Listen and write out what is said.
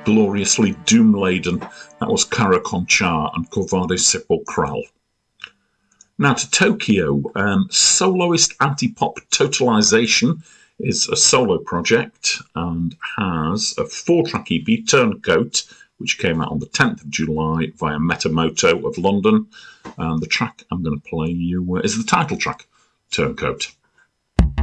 Gloriously Doom-Laden. That was Cara Conchar and Corvade Sepulchral. Now to Tokyo. Soloist Anti-Pop Totalization is a solo project and has a 4-track EP, Turncoat, which came out on the 10th of July via Metamoto of London. And the track I'm going to play you is the title track, Turncoat.